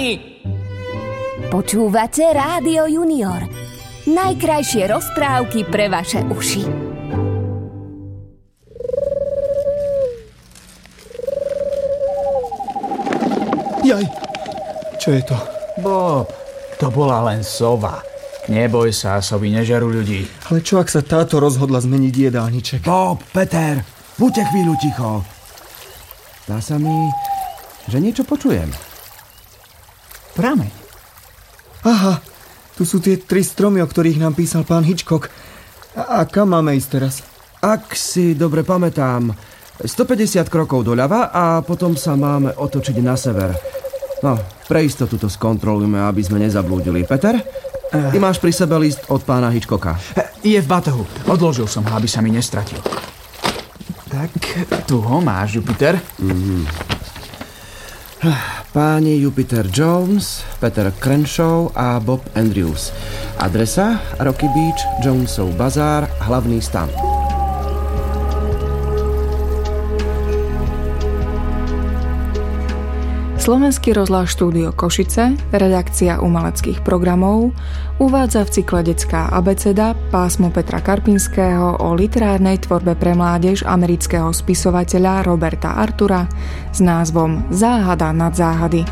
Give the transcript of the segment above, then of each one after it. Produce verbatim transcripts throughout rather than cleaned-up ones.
Počúvate Rádio Junior. Najkrajšie rozprávky pre vaše uši. Jaj, čo je to? Bob, to bola len sova. Neboj sa, sovy nežerú ľudí. Ale čo, ak sa táto rozhodla zmeniť jedálniček? Bob, Peter, buďte chvíľu ticho. Zdá sa mi, že niečo počujem. Prameň. Aha, tu sú tie tri stromy, o ktorých nám písal pán Hitchcock. A, a kam máme ísť teraz? Ak si dobre pamätám, stopäťdesiat krokov doľava a potom sa máme otočiť na sever. No, pre istotu to skontrolujme, aby sme nezablúdili. Peter, ty máš pri sebe list od pána Hitchcocka. Je v batohu. Odložil som ho, aby sa mi nestratil. Tak, tu ho máš, Jupiter. Mm-hmm. Páni Jupiter Jones, Peter Crenshaw a Bob Andrews. Adresa Rocky Beach, Jonesov bazár, hlavný stan. Slovenský rozhlas štúdio Košice, redakcia umeleckých programov, uvádza v cykle Detská abeceda pásmo Petra Karpinského o literárnej tvorbe pre mládež amerického spisovateľa Roberta Artura s názvom Záhada nad záhady.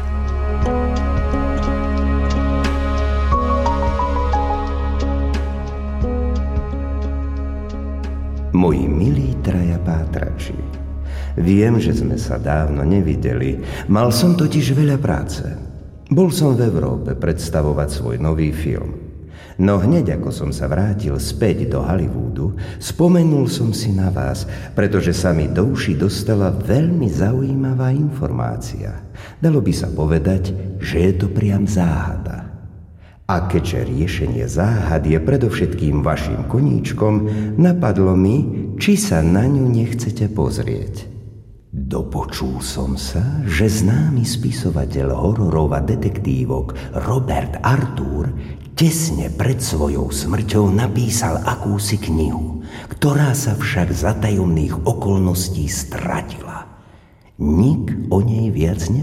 Moji milí traja pátrači, viem, že sme sa dávno nevideli. Mal som totiž veľa práce. Bol som v Európe predstavovať svoj nový film. No hneď ako som sa vrátil späť do Hollywoodu, spomenul som si na vás, pretože sa mi do uši dostala veľmi zaujímavá informácia. Dalo by sa povedať, že je to priam záhada. A keďže riešenie záhad je predovšetkým vašim koníčkom, napadlo mi, či sa na ňu nechcete pozrieť. Dopočul som sa, že známy spisovateľ hororov a detektívok Robert Artur tesne pred svojou smrťou napísal akúsi knihu, ktorá sa však za tajomných okolností stratila. Nik o nej viac